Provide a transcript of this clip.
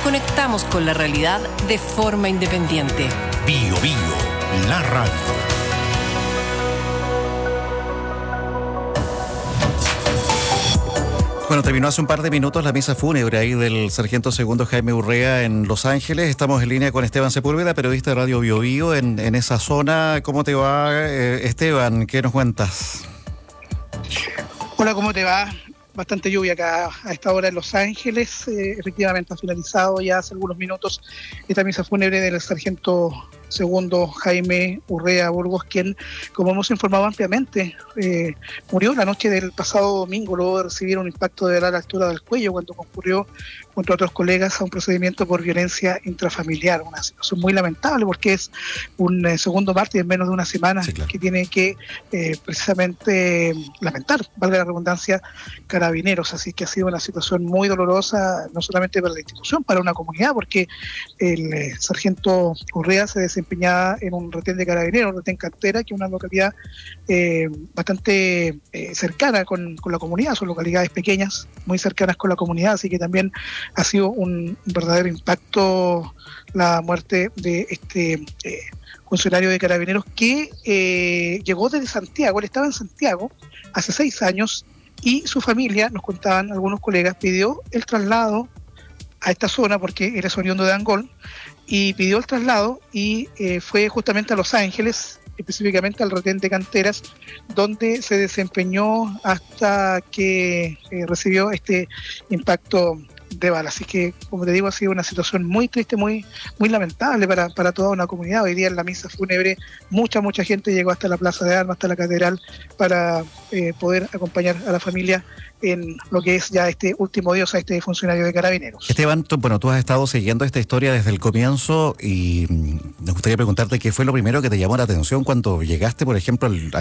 Conectamos con la realidad de forma independiente. Bio Bio, la radio. Bueno, terminó hace un par de minutos la misa fúnebre ahí del sargento segundo Jaime Urrea en Los Ángeles. Estamos en línea con Esteban Sepúlveda, periodista de Radio Bio Bio en esa zona. ¿Cómo te va, Esteban? ¿Qué nos cuentas? Hola, ¿cómo te va? Bastante lluvia acá a esta hora en Los Ángeles. Efectivamente ha finalizado ya hace algunos minutos esta misa fúnebre del sargento segundo Jaime Urrea Burgos, quien, como hemos informado ampliamente, murió la noche del pasado domingo luego de recibir un impacto de bala a la altura del cuello cuando concurrió junto a otros colegas a un procedimiento por violencia intrafamiliar. Una situación muy lamentable porque es un segundo mártir en menos de una semana, sí, claro, que tiene que precisamente lamentar, valga la redundancia, Carabineros. Así que ha sido una situación muy dolorosa, no solamente para la institución, para una comunidad, porque el sargento Urrea se desempeñaba en un retén de Carabineros, retén Cantera, que es una localidad bastante cercana con la comunidad. Son localidades pequeñas, muy cercanas con la comunidad, así que también ha sido un verdadero impacto la muerte de este funcionario de Carabineros que llegó desde Santiago. Él estaba en Santiago hace 6 años y su familia, nos contaban algunos colegas, pidió el traslado a esta zona porque él es oriundo de Angol, y pidió el traslado y fue justamente a Los Ángeles, específicamente al retén de Canteras, donde se desempeñó hasta que recibió este impacto de bala. Así que, como te digo, ha sido una situación muy triste, muy lamentable para toda una comunidad. Hoy día en la misa fúnebre mucha gente llegó hasta la Plaza de Armas, hasta la Catedral, para poder acompañar a la familia en lo que es ya este último adiós a este funcionario de Carabineros. Esteban, tú has estado siguiendo esta historia desde el comienzo y me gustaría preguntarte qué fue lo primero que te llamó la atención cuando llegaste, por ejemplo,